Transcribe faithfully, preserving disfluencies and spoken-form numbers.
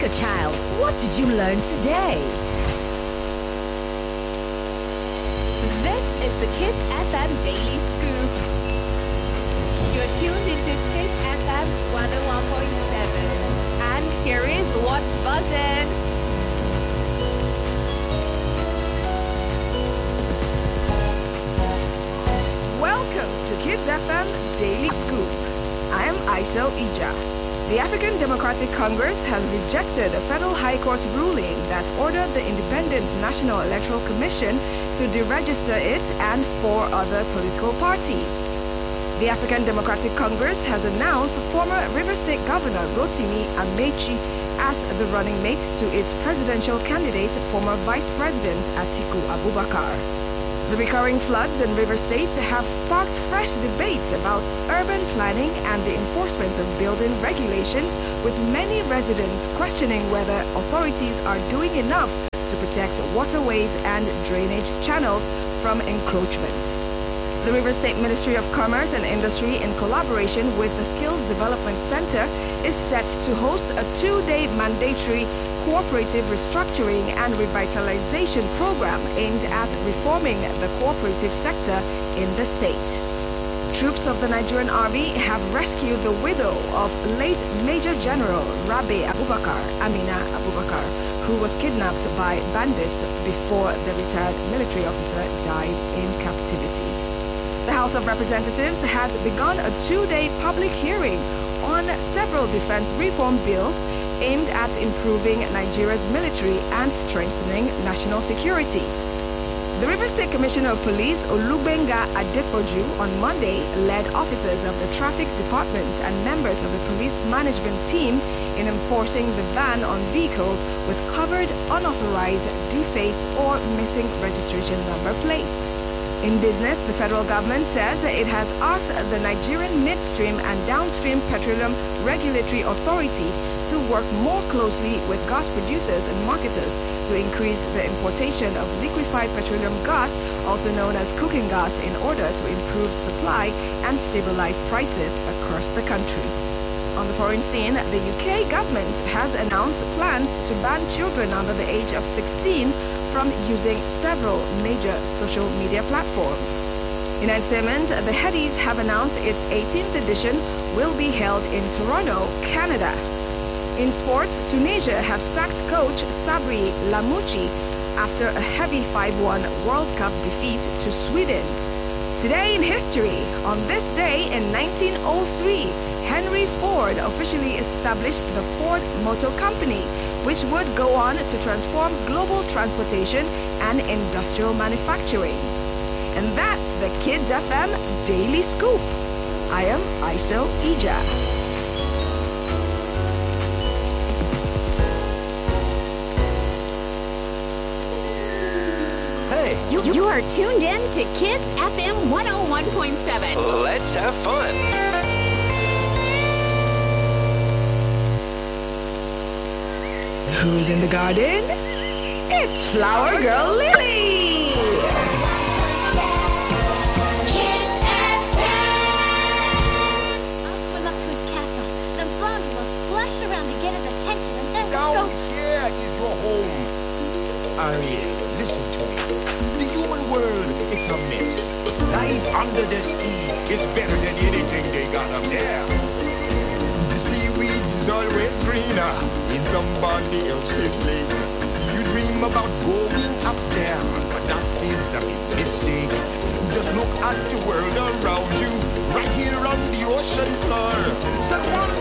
a child. What did you learn today? This is the Kids F M Daily Scoop. You're tuned into Kids F M one oh one point seven. And here is what's buzzing. Welcome to Kids F M Daily Scoop. I am Aisel Ija. The African Democratic Congress has rejected a federal high court ruling that ordered the Independent National Electoral Commission to deregister it and four other political parties. The African Democratic Congress has announced former River State Governor Rotimi Amechi as the running mate to its presidential candidate, former Vice President Atiku Abubakar. The recurring floods in River State have sparked fresh debates about urban planning and the enforcement of building regulations, with many residents questioning whether authorities are doing enough to protect waterways and drainage channels from encroachment. The River State Ministry of Commerce and Industry, in collaboration with the Skills Development Center, is set to host a two-day mandatory cooperative restructuring and revitalization program aimed at reforming the cooperative sector in the state. Troops of the Nigerian Army have rescued the widow of late Major General Rabe Abubakar, Amina Abubakar, who was kidnapped by bandits before the retired military officer died in captivity. The House of Representatives has begun a two-day public hearing on several defense reform bills aimed at improving Nigeria's military and strengthening national security. The River State Commissioner of Police, Olubenga Adepoju, on Monday led officers of the Traffic Department and members of the police management team in enforcing the ban on vehicles with covered, unauthorized, defaced, or missing registration number plates. In business, the federal government says it has asked the Nigerian Midstream and Downstream Petroleum Regulatory Authority to work more closely with gas producers and marketers to increase the importation of liquefied petroleum gas, also known as cooking gas, in order to improve supply and stabilize prices across the country. On the foreign scene, the U K government has announced plans to ban children under the age of sixteen from using several major social media platforms. In entertainment, the Headies have announced its eighteenth edition will be held in Toronto, Canada. In sports, Tunisia have sacked coach Sabri Lamouchi after a heavy five one World Cup defeat to Sweden. Today in history, on this day in nineteen oh three, Henry Ford officially established the Ford Motor Company, which would go on to transform global transportation and industrial manufacturing. And that's the Kids F M Daily Scoop. I am Aisel Ija. You, you are tuned in to Kids F M one oh one point seven. Let's have fun. Who's in the garden? It's Flower Girl Lily! Kids F M! I'll swim up to his castle. Then Flounder will splash around to get his attention, and then Down we'll go... here is your home. Ariel, listen to me. The human world, it's a mess. Life under the sea is better than anything they got up there. The seaweed is always greener in somebody else's lake. You dream about going up there, but that is a big mistake. Just look at the world around you, right here on the ocean floor. Such wonderful